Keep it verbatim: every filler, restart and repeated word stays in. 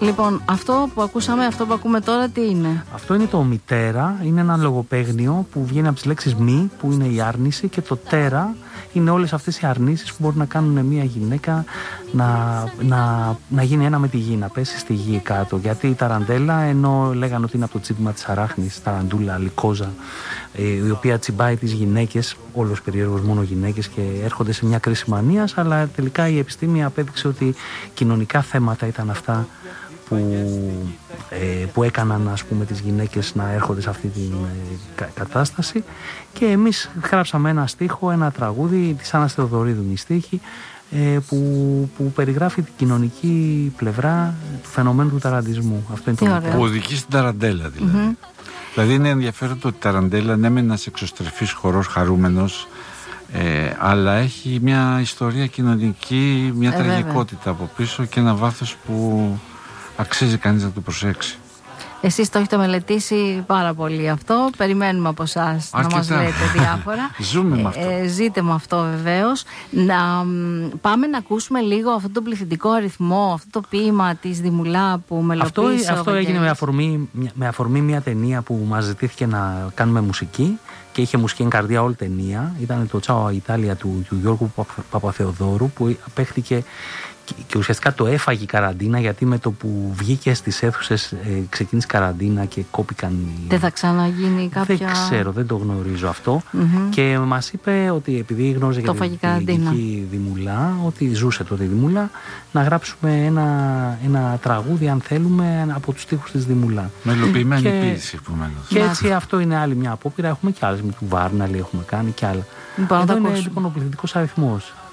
Λοιπόν, αυτό που ακούσαμε, αυτό που ακούμε τώρα, τι είναι? Αυτό είναι το μητέρα, είναι ένα λογοπαίγνιο που βγαίνει από τις λέξεις μη, που είναι η άρνηση, και το τέρα είναι όλες αυτές οι αρνήσεις που μπορεί να κάνουν μια γυναίκα να, να, να γίνει ένα με τη γη, να πέσει στη γη κάτω. Γιατί η ταραντέλα, ενώ λέγανε ότι είναι από το τσίπημα της αράχνης, ταραντούλα, λικόζα, η οποία τσιμπάει τις γυναίκες, όλος περίεργος μόνο γυναίκες, και έρχονται σε μια κρίση μανίας, αλλά τελικά η επιστήμη απέδειξε ότι κοινωνικά θέματα ήταν αυτά που, ε, που έκαναν, ας πούμε, τις γυναίκες να έρχονται σε αυτή την ε, κατάσταση. Και εμείς γράψαμε ένα στίχο, ένα τραγούδι της Άννας Θεοδωρίδου, η στίχη, ε, που, που περιγράφει την κοινωνική πλευρά του φαινομένου του ταραντισμού. Αυτό είναι το που οδηγεί στην ταραντέλα, δηλαδή. Mm-hmm. Δηλαδή είναι ενδιαφέρον το ότι η ταραντέλα είναι ένας εξωστρεφής χορός χαρούμενος, ε, αλλά έχει μια ιστορία κοινωνική, μια ε, τραγικότητα βέβαια. από πίσω, και ένα βάθος που αξίζει κανείς να το προσέξει. Εσείς το έχετε μελετήσει πάρα πολύ αυτό. Περιμένουμε από εσάς να μας λέτε διάφορα. Ζούμε με αυτό. Ε, ζείτε με αυτό βεβαίως. Να πάμε να ακούσουμε λίγο αυτό το πληθυντικό αριθμό, αυτό το ποίημα της Δημουλά που μελοποίησε. Αυτό, αυτό έγινε με αφορμή, με αφορμή μια ταινία που μας ζητήθηκε να κάνουμε μουσική, και είχε μουσική εν καρδιά όλη ταινία. Ήταν το Τσάο Ιτάλια του, του Γιώργου Παπαθεοδόρου, που παίχτηκε και ουσιαστικά το έφαγε η καραντίνα, γιατί με το που βγήκε στις αίθουσες ε, ξεκίνησε καραντίνα και κόπηκαν οι... Δεν θα ξαναγίνει κάποια... Δεν ξέρω, δεν το γνωρίζω αυτό. Mm-hmm. Και μας είπε ότι επειδή γνώριζε για την ελληνική Δημουλά, ότι ζούσε τότε η Δημουλά, να γράψουμε ένα, ένα τραγούδι, αν θέλουμε, από τους στίχους της Δημουλά. Μελοποιημένη και... ποίηση, επομένως. Και έτσι αυτό είναι άλλη μια απόπειρα. Έχουμε και άλλες, με του Βάρναλη έχουμε κάνει και άλλα. Λοιπόν, εδώ είναι λοιπόν ο πληθυντικός αριθμός.